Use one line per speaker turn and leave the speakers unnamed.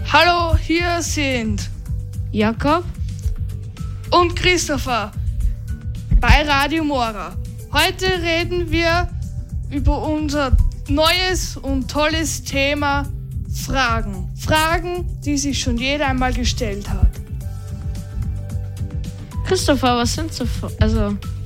Hallo, hier sind
Jakob
und Christopher bei Radio Mora. Heute reden wir über unser neues und tolles Thema Fragen. Fragen, die sich schon jeder einmal gestellt hat.
Christopher, was sind so